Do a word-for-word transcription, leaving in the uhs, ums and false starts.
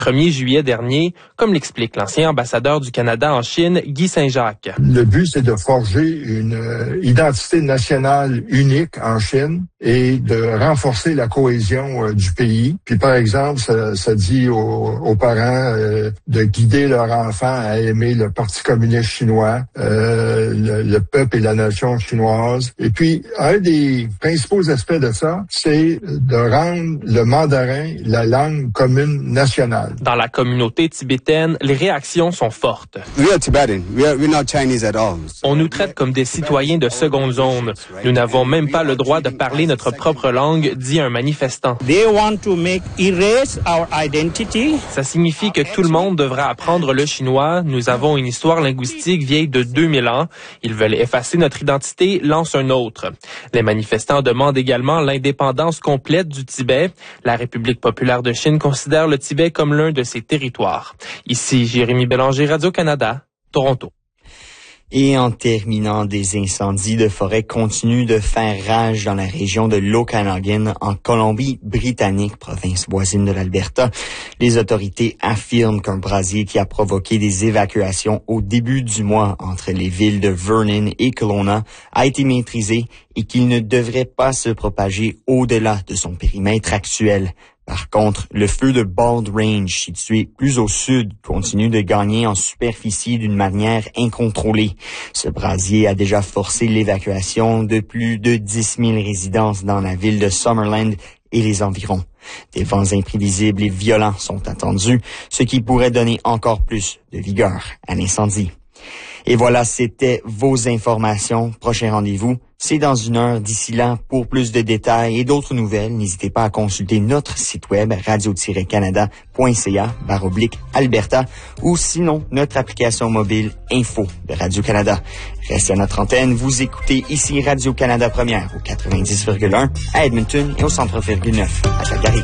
premier juillet dernier, comme l'explique l'ancien ambassadeur du Canada en Chine, Guy Saint-Jacques. Le but, c'est de forger une euh, identité nationale unique en Chine et de renforcer la cohésion euh, du pays. Puis, par exemple, ça, ça dit aux, aux parents euh, de guider leur enfant à aimer le Parti communiste chinois, euh, le, le peuple et la nation chinoise. Et puis, un des principaux aspects de ça, c'est de rendre le mandarin la langue commune nationale. Dans la communauté tibétaine, les réactions sont fortes. We are Tibetan. We are, we're not Chinese at all. On nous traite comme des citoyens de seconde zone. Nous n'avons même pas le droit de parler notre propre langue, dit un manifestant. They want to make erase our identity. Ça signifie que tout le monde devra apprendre le chinois. Nous avons une histoire linguistique vieille de deux mille ans. Ils veulent effacer notre identité, lance un autre. Les manifestants demandent également l'indépendance complète du Tibet. La République populaire de Chine considère le Tibet comme l'un de ses territoires. Ici, Jérémy Bélanger, Radio-Canada, Toronto. Et en terminant, des incendies de forêt continuent de faire rage dans la région de l'Okanagan, en Colombie-Britannique, province voisine de l'Alberta. Les autorités affirment qu'un brasier qui a provoqué des évacuations au début du mois entre les villes de Vernon et Kelowna a été maîtrisé et qu'il ne devrait pas se propager au-delà de son périmètre actuel. Par contre, le feu de Bald Range, situé plus au sud, continue de gagner en superficie d'une manière incontrôlée. Ce brasier a déjà forcé l'évacuation de plus de dix mille résidences dans la ville de Summerland et les environs. Des vents imprévisibles et violents sont attendus, ce qui pourrait donner encore plus de vigueur à l'incendie. Et voilà, c'était vos informations. Prochain rendez-vous, c'est dans une heure. D'ici là, pour plus de détails et d'autres nouvelles, n'hésitez pas à consulter notre site web radio tiret canada point c a barre oblique Alberta ou sinon notre application mobile Info de Radio-Canada. Restez à notre antenne, vous écoutez ici Radio-Canada Première au quatre-vingt-dix virgule un à Edmonton et au cent trois virgule neuf à Calgary.